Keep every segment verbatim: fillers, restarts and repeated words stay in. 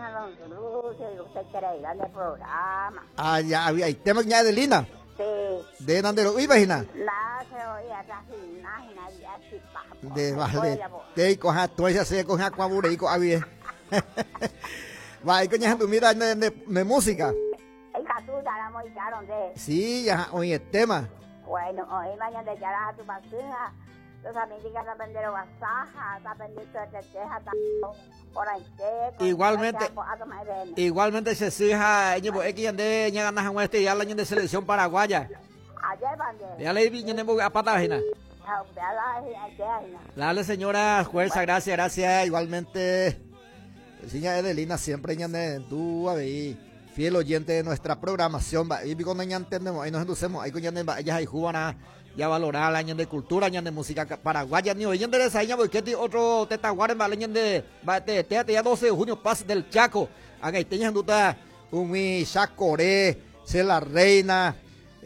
Adelina, don Lucio, y usted quiere ir al programa. Ah, ya, hay temas ya de Adelina. Sí. De Nandero, ¿y vagina? La se oía casi nada, ya si pa. De vale. De coja, tú esa se coja cuabure y coja bien. Va, y coña, tú mira de música. El catu ya la muy caro, ¿de? Sí, ya, oye, el tema. Bueno, hoy mañana de ya a tu pasina. Los amigos que están vendiendo basaja, están vendiendo teteja, están por ahí. Igualmente, igualmente se exija, ella pues que ande, ella gana con este ya la año de selección paraguaya. Ayer bandé. Ya le vi en a patágina. Dale señora, fuerza, gracias, gracias, igualmente. Señora Adelina, siempre ella ande, tú a ver, fiel oyente de nuestra programación, va, y cuando ya entendemos, ahí nos inducemos, ahí con ella, ella hay jugana. Ya valorar la año de cultura, año de música paraguaya, ni hoy en día esa año porque otro tetaguaren va año de bate te ya doce de junio paz del Chaco, acá teña duda un mi chacoré, se la reina,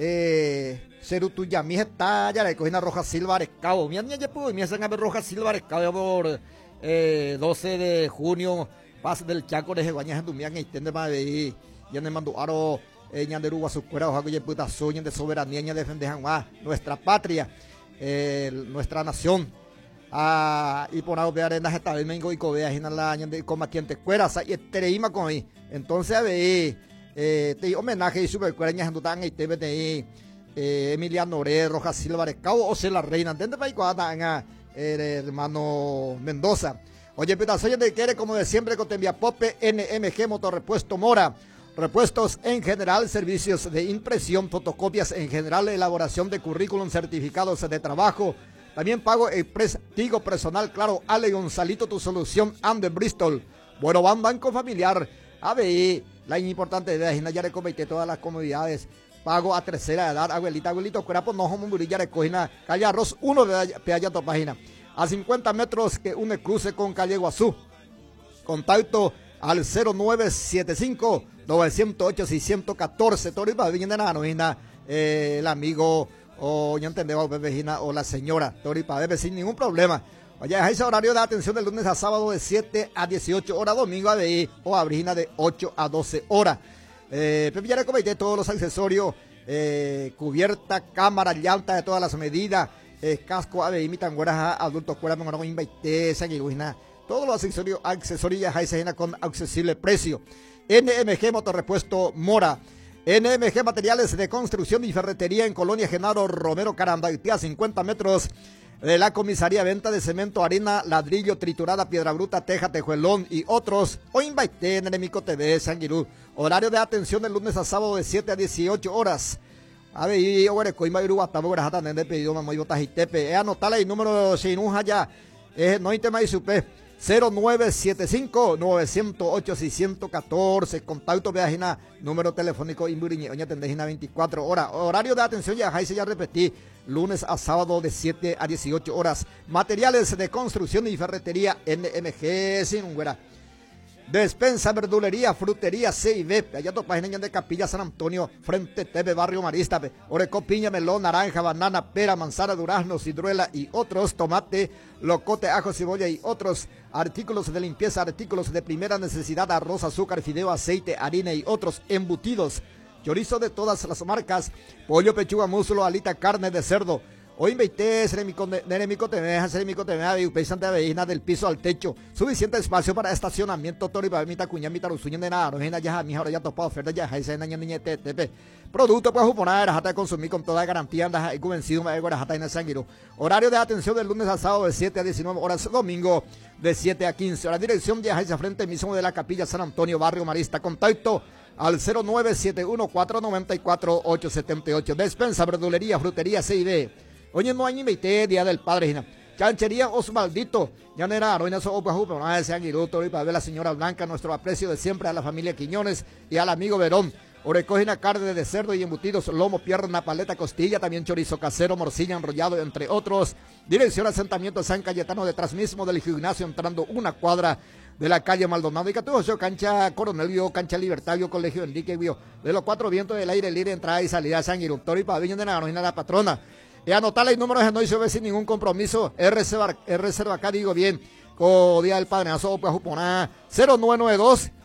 eh Cerutu ya mi está ya le cogina Roja Silva Rescabo, mi año ya pudo mi hacen a ver Roja Silva Rescabo por eh doce de junio paz del Chaco de Jeguaña en Dumián y tende más de ya me mandó aro Ñan de Uruguay, su cuera, ojalá que puta soñen de soberanía, ñan defender nuestra patria, eh, nuestra nación. Ah, y por ahí vean en la jeta de Mengo y Covea, en la ñan de combatiente cuera, y estereima con ahí. Entonces, a ver, eh, te homenaje y super cuera, ñan tan y te vete Emiliano Ore, Roja Silva Rescabo, o sea, la reina, ¿entiendes? Para igual, el hermano Mendoza. Oye, puta soñen de quiere, como de siempre, con Tembia Pope, N M G Motorrepuesto Mora. Repuestos en general, servicios de impresión, fotocopias en general, elaboración de currículum, certificados de trabajo. También pago el prestigio personal, claro, Ale Gonzalito, tu solución, Ande Bristol. Bueno, van Banco Familiar, A B I, la importante idea, y ya le comenté todas las comodidades. Pago a tercera edad, abuelita, abuelito, cuerpo, no, homo, murilla, recogina, calle Arroz, uno de Peaya, tu página. A cincuenta metros que une cruce con calle Guazú. Contacto al cero nueve siete cinco, nueve cero ocho, seis uno cuatro, Toripa, Viñena, Noina, eh, el amigo, o ya entendemos, vecina, o la señora Toripa, bebe sin ningún problema. Oye, ese horario de atención de lunes a sábado de siete a dieciocho horas, domingo a B I o a Brigina de ocho a doce horas. Eh, Pepe ya le comenté todos los accesorios, eh, cubierta, cámara, llanta de todas las medidas, eh, casco A B I, mitangueras, adultos, cuerda, menor, invaité, sanguiluina. Todos los accesorios, accesorios Jaisena con accesible precio. N M G Motorrepuesto Mora. N M G Materiales de Construcción y Ferretería en Colonia Genaro Romero Carandaitia, cincuenta metros de la comisaría. Venta de cemento, arena, ladrillo, triturada, piedra bruta, teja, tejuelón y otros. O invite en Enemico T V, Sanguirú. Horario de atención de lunes a sábado de siete a dieciocho horas. A ver, y ahora coima Uruguay, estamos gastando en el pedido, mamá y botas y tepe. Anotala el número Shinuja ya. Es no intema y supe. cero nueve siete cinco, nueve cero ocho, seis uno cuatro, contacto página, número telefónico Imburiñe, oña tendejina veinticuatro horas, horario de atención ya, Jaise ya repetí, lunes a sábado de siete a dieciocho horas, materiales de construcción y ferretería N M G, sin un güera. Despensa, verdulería, frutería, C y B, allá tu página de Capilla San Antonio, frente T V, barrio Marista, oreco, piña, melón, naranja, banana, pera, manzana, durazno, ciruela y otros, tomate, locote, ajo, cebolla y otros artículos de limpieza, artículos de primera necesidad, arroz, azúcar, fideo, aceite, harina y otros embutidos, chorizo de todas las marcas, pollo, pechuga, muslo, alita, carne de cerdo. Hoy invité Ceremico Temeja, Ceremico Temeja, y pesante aveina del piso al techo. Suficiente espacio para estacionamiento, tori, babemita, cuña, mita, rusuña de nada, rojena, ya, mi ahora ya topado oferta, ya, esa niña, niña, tepe. Producto, pues, juponar, jata de consumir con toda garantía, anda, y convencido, me hago jata en el sanguiro. Horario de atención del lunes al sábado de siete a diecinueve horas, domingo de siete a quince horas. Dirección de Agencia frente mismo de la Capilla San Antonio, barrio Marista. Contacto al cero nueve siete uno, cuatro nueve cuatro, ocho siete ocho. Despensa, verdulería, frutería, C I D. Oye, no hay ni meite, Día del Padre, Gina. Chanchería Osvaldito, ya no era Aroina Sopajú, pero nada de Sanguiruto, y para ver la señora Blanca, nuestro aprecio de siempre a la familia Quiñones y al amigo Verón. Orecogina, carne de cerdo y embutidos, lomo, pierna, paleta, costilla, también chorizo casero, morcilla, enrollado, entre otros. Dirección asentamiento San Cayetano, detrás mismo del gimnasio, entrando una cuadra de la calle Maldonado. Y que todo eso, cancha Coronel, cancha Libertario, Colegio Enrique, Bio, de los cuatro vientos del aire libre, entrada y salida, Sanguiruto, y pabellón de Nagarojina, la patrona. Y anotarle el número de no hizo sin ningún compromiso. R Reserva acá, digo bien. Con Día del Padre, cero nueve nueve dos,